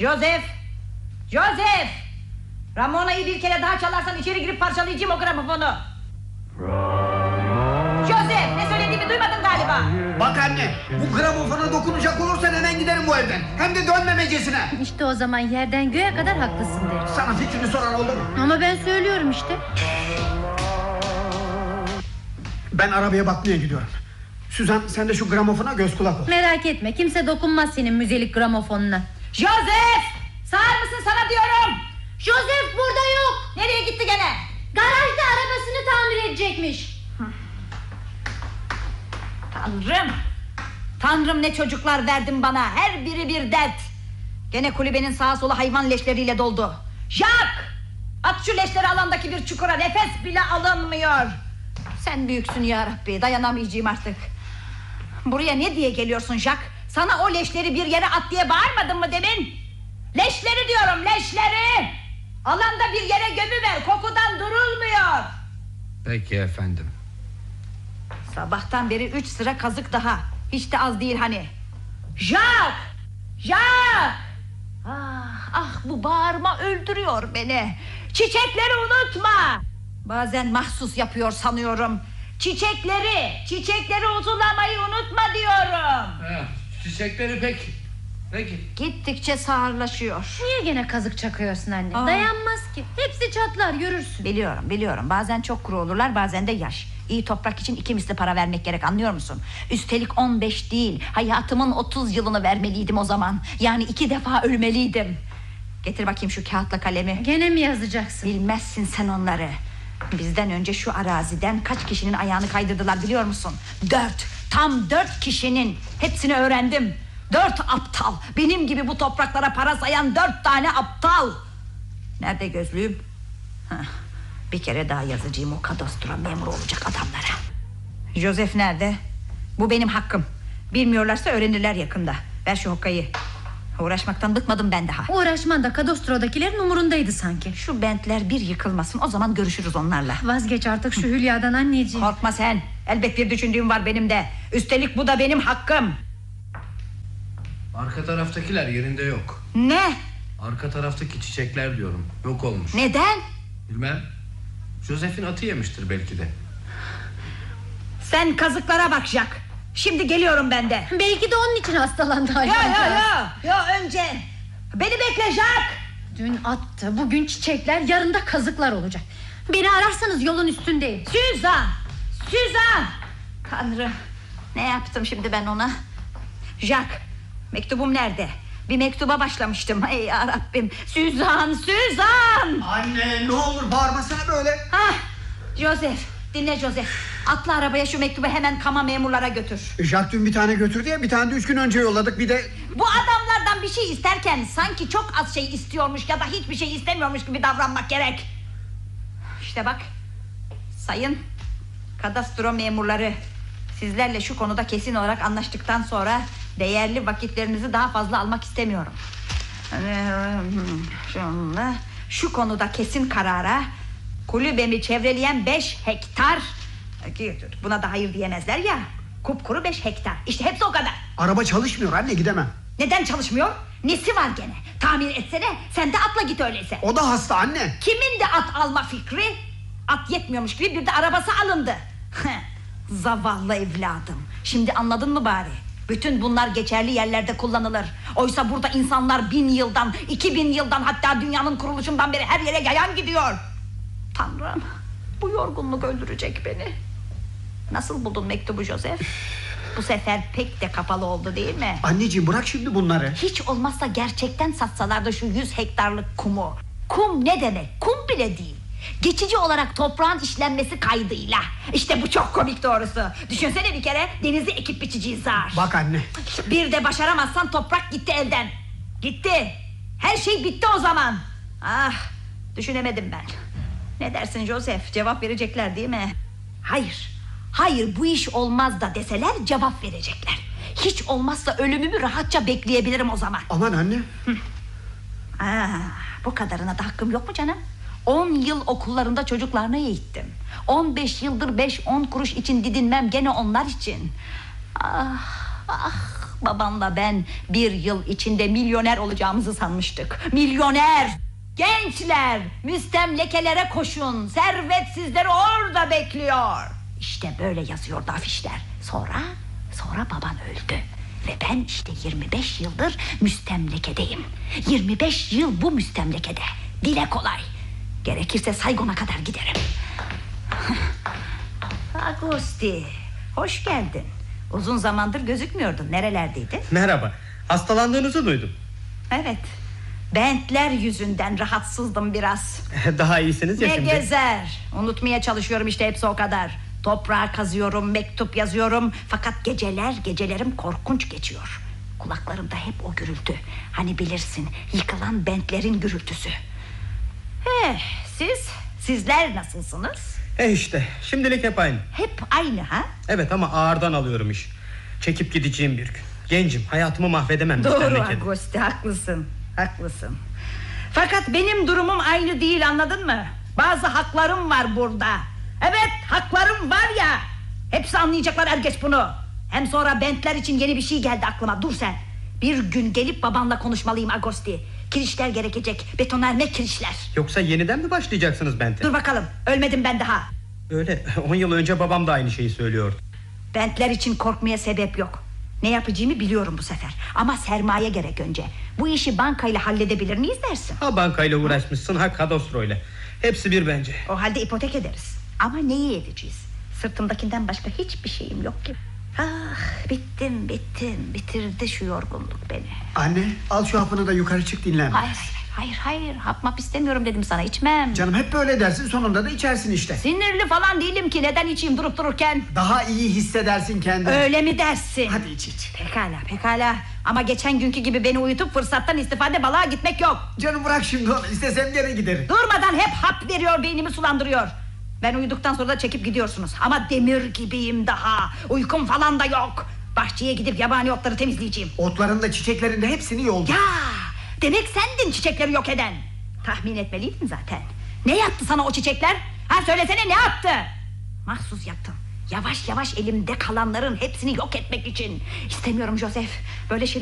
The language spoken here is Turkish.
Joseph! Joseph! Ramona'yı bir kere daha çalarsan içeri girip parçalayacağım o gramofonu. Joseph, ne söylediğimi duymadın galiba. Bak anne, bu gramofona dokunacak olursan hemen giderim bu evden. Hem de dönmemecesine. İşte o zaman yerden göğe kadar haklısın derim. Sana fikrini soran oldu mu? Ama ben söylüyorum işte. Ben arabaya bakmaya gidiyorum. Süzan, sen de şu gramofona göz kulak ol. Merak etme, kimse dokunmaz senin müzelik gramofonuna. Joseph! Sağır mısın sana diyorum. Joseph burada yok. Nereye gitti gene? Garajda arabasını tamir edecekmiş. Tanrım! Tanrım, ne çocuklar verdin bana. Her biri bir dert. Gene kulübenin sağa sola hayvan leşleriyle doldu. Jack! At şu leşleri alandaki bir çukura, nefes bile alınmıyor. Sen büyüksün ya Rabbi, dayanamayacağım artık. Buraya ne diye geliyorsun Jack? Sana o leşleri bir yere at diye bağırmadın mı demin? Leşleri diyorum, leşleri! Alanda bir yere gömüver, kokudan durulmuyor. Peki efendim. Sabahtan beri 3 sıra kazık daha. Hiç de az değil hani. Jack! Jack! Ah, bu bağırma öldürüyor beni. Çiçekleri unutma. Bazen mahsus yapıyor sanıyorum. Çiçekleri uzulamayı unutma diyorum. Çiçekleri peki. Gittikçe sağırlaşıyor. Niye gene kazık çakıyorsun anne? Dayanmaz ki. Hepsi çatlar, görürsün. Biliyorum. Bazen çok kuru olurlar, bazen de yaş. İyi toprak için 2 misli para vermek gerek, anlıyor musun? Üstelik 15 değil, hayatımın 30 yılını vermeliydim o zaman. Yani 2 defa ölmeliydim. Getir bakayım şu kağıtla kalemi. Gene mi yazacaksın? Bilmezsin sen onları. Bizden önce şu araziden kaç kişinin ayağını kaydırdılar biliyor musun? 4, tam 4 kişinin. Hepsini öğrendim. 4 aptal, benim gibi bu topraklara para sayan 4 tane aptal. Nerede gözlüğüm? Bir kere daha yazacağım o kadastro memuru olacak adamlara. Joseph nerede? Bu benim hakkım. Bilmiyorlarsa öğrenirler yakında. Ver şu hokkayı. Uğraşmaktan bıkmadım ben daha. Uğraşman da kadastrodakilerin umurundaydı sanki. Şu bentler bir yıkılmasın, o zaman görüşürüz onlarla. Vazgeç artık şu Hülya'dan anneciğim. Korkma sen, elbet bir düşündüğüm var benim de. Üstelik bu da benim hakkım. Arka taraftakiler yerinde yok. Ne? Arka taraftaki çiçekler diyorum, yok olmuş. Neden? Bilmem. Joseph'in atı yemiştir belki de. Sen kazıklara bak Jack. Şimdi geliyorum ben de. Belki de onun için hastalandı. Yo, önce beni bekle Jack. Dün attı, bugün çiçekler, yarın da kazıklar olacak. Beni ararsanız yolun üstündeyim. Süzan. Tanrım, ne yaptım şimdi ben ona? Jack, mektubum nerede? Bir mektuba başlamıştım. Ey yarabbim. Süzan. Anne, ne olur bağırmasana böyle. Joseph, dinle Joseph. Atla arabaya, şu mektubu hemen kama memurlara götür. Jack dün bir tane götürdü ya, bir tane de 3 gün önce yolladık, bir de... Bu adamlardan bir şey isterken sanki çok az şey istiyormuş ya da hiçbir şey istemiyormuş gibi davranmak gerek. İşte bak, sayın kadastro memurları, sizlerle şu konuda kesin olarak anlaştıktan sonra değerli vakitlerinizi daha fazla almak istemiyorum. Şu konuda kesin karara, kulübemi çevreleyen 5 hektar, buna da hayır diyemezler ya, kupkuru 5 hektar, işte hepsi o kadar. Araba çalışmıyor anne, gidemem. Neden çalışmıyor? Nesi var gene? Tamir etsene, sen de atla git öyleyse. O da hasta anne. Kimin de at alma fikri? At yetmiyormuş gibi bir de arabası alındı. Zavallı evladım. Şimdi anladın mı bari? Bütün bunlar geçerli yerlerde kullanılır. Oysa burada insanlar 1000 yıldan, 2000 yıldan, hatta dünyanın kuruluşundan beri her yere yayan gidiyor. Tanrım, bu yorgunluk öldürecek beni. Nasıl buldun mektubu Joseph? Bu sefer pek de kapalı oldu değil mi? Anneciğim, bırak şimdi bunları. Hiç olmazsa gerçekten satsalardı şu 100 hektarlık kumu. Kum ne demek? Kum bile değil. Geçici olarak toprağın işlenmesi kaydıyla. İşte bu çok komik doğrusu. Düşünsene bir kere denizi ekip biçiciyi sağır. Bak anne. Bir de başaramazsan toprak gitti elden. Gitti. Her şey bitti o zaman. Düşünemedim ben. Ne dersin Joseph? Cevap verecekler değil mi? Hayır, bu iş olmaz da deseler cevap verecekler. Hiç olmazsa ölümümü rahatça bekleyebilirim o zaman. Aman anne. Bu kadarına da hakkım yok mu canım? 10 yıl okullarında çocuklarını eğittim. 15 yıldır 5-10 kuruş için didinmem, gene onlar için. Babanla ben bir yıl içinde milyoner olacağımızı sanmıştık. Milyoner! Gençler, müstemlekelere koşun. Servet sizleri orada bekliyor. İşte böyle yazıyordu afişler. Sonra baban öldü. Ve ben işte 25 yıldır müstemlekedeyim. 25 yıl bu müstemlekede. Dile kolay. Gerekirse Saygon'a kadar giderim. Agosti, hoş geldin. Uzun zamandır gözükmüyordun. Nerelerdeydin? Merhaba. Hastalandığınızı duydum. Evet. Bentler yüzünden rahatsızdım biraz. Daha iyisiniz ya Ne şimdi. gezer. Unutmaya çalışıyorum işte, hepsi o kadar. Toprağa kazıyorum, mektup yazıyorum. Fakat gecelerim korkunç geçiyor. Kulaklarımda hep o gürültü. Hani bilirsin, yıkılan bentlerin gürültüsü. Sizler nasılsınız? İşte şimdilik hep aynı. Hep aynı ha? Evet ama ağırdan alıyorum iş. Çekip gideceğim bir gün. Gencim, hayatımı mahvedemem. Doğru müstemlekede. Agosti, haklısın. Fakat benim durumum aynı değil, anladın mı? Bazı haklarım var burada. Evet, haklarım var ya. Hepsi anlayacaklar er geç bunu. Hem sonra bentler için yeni bir şey geldi aklıma. Dur sen. Bir gün gelip babanla konuşmalıyım Agosti. Kirişler gerekecek, betonarme kirişler. Yoksa yeniden mi başlayacaksınız Bent'e? Dur bakalım, ölmedim ben daha. Öyle 10 yıl önce babam da aynı şeyi söylüyordu. Bentler için korkmaya sebep yok. Ne yapacağımı biliyorum bu sefer. Ama sermaye gerek önce. Bu işi bankayla halledebilir miyiz dersin? Ha bankayla uğraşmışsın, ha kadastroyla. Hepsi bir bence. O halde ipotek ederiz. Ama neyi edeceğiz? Sırtımdakinden başka hiçbir şeyim yok ki. Ah, bittim. Bitirdi şu yorgunluk beni. Anne, al şu hapını da yukarı çık dinlen. Hayır, hapmap istemiyorum dedim sana, içmem. Canım hep böyle dersin, sonunda da içersin işte. Sinirli falan değilim ki, neden içeyim durup dururken? Daha iyi hissedersin kendini. Öyle mi dersin? Hadi iç. Pekala. Ama geçen günkü gibi beni uyutup fırsattan istifade balığa gitmek yok. Canım bırak şimdi onu, istesem gene giderim. Durmadan hep hap veriyor, beynimi sulandırıyor. Ben uyuduktan sonra da çekip gidiyorsunuz. Ama demir gibiyim daha. Uykum falan da yok. Bahçeye gidip yabani otları temizleyeceğim. Otların da çiçeklerin de hepsini yoldu. Ya, demek sendin çiçekleri yok eden. Tahmin etmeliydin zaten. Ne yaptı sana o çiçekler? Ha söylesene, ne yaptı? Mahsus yaptım. Yavaş yavaş elimde kalanların hepsini yok etmek için. İstemiyorum Joseph. Böyle şey